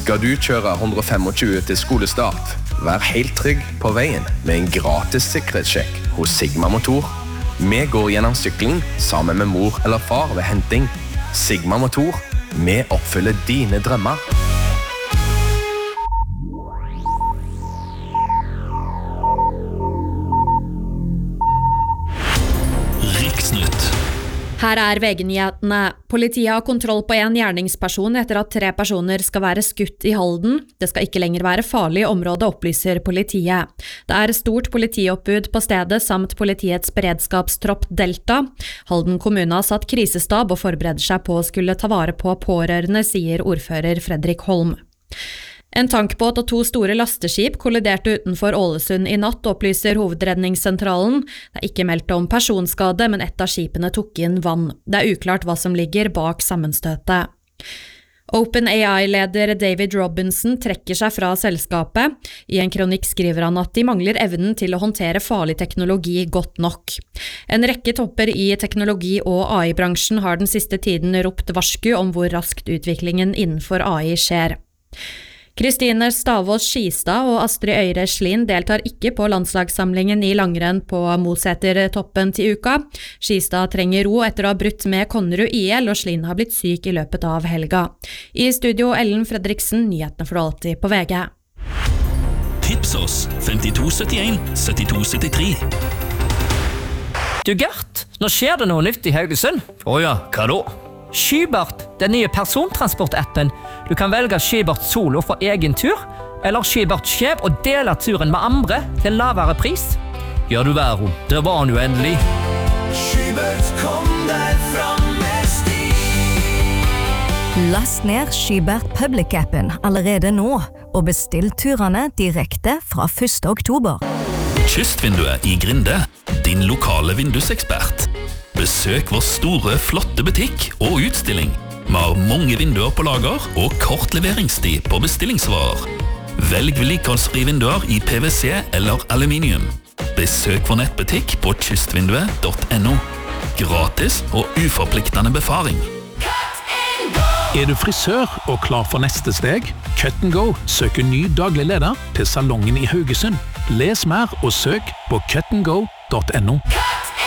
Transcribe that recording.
Skal du kjøre 125 til skolestart? Vær helt trygg på veien med en gratis sikkerhetssjekk hos Sigma Motor. Vi går gjennom sykling sammen med mor eller far ved henting. Sigma Motor, vi oppfyller dine drømmer. Riksnytt. Her VG-nyhetene. Politiet har kontroll på en gjerningsperson etter at 3 personer skal være skutt i Halden. Det skal ikke lenger være farlig område, opplyser politiet. Det stort politioppbud på stedet samt politiets beredskapstropp Delta. Halden kommune har satt krisestab og forbereder seg på å skulle ta vare på pårørende, sier ordfører Fredrik Holm. En tankbåt og 2 store lasteskip kolliderte utenfor Ålesund i natt, opplyser hovedredningssentralen. Det ikke meldt om personskade, men ett av skipene tok inn vann. Det uklart hva som ligger bak sammenstøtet. OpenAI-leder David Robinson trekker seg fra selskapet. I en kronikk skriver han at de mangler evnen til å håndtere farlig teknologi godt nok. En rekke topper i teknologi- og AI-bransjen har den siste tiden ropt varsku om hvor raskt utviklingen innenfor AI skjer. Kristine Stavås Skistad og Astrid Øyre Slien deltar ikke på landslagssamlingen i langrenn på Moseter-toppen til uka. Skistad trenger ro etter å ha brutt med Konnerud IL, og Slien har blitt syk i løpet av helga. I studio Ellen Fredriksen, nyhetene får du alltid på VG. Tips oss 5271 7273. Du Gert, nå skjer det noe nytt i Haugesund. Åja, hva da? Skybart, den nye persontransportappen. Du kan velge Skybart Solo for egen tur, eller Skybart Skjeb og dele turen med andre til en lavere pris. Ja du væro, det var han jo endelig. Skybart kom der framme sti. Last ned Skybart Public-appen allerede nå, og bestill turene direkte fra 1. oktober. Kystvinduet i Grinde, din lokale vindusekspert. Besøk vår store, flotte butikk og utstilling. Vi har mange vinduer på lager og kort leveringstid på bestillingsvarer. Velg vedlikeholdsfri vinduer i PVC eller aluminium. Besøk vår nettbutikk på kystvinduet.no. Gratis og uforpliktende befaring. Du frisør og klar for neste steg? Cut & Go søker ny daglig leder til salongen i Haugesund. Les mer og søk på cutandgo.no.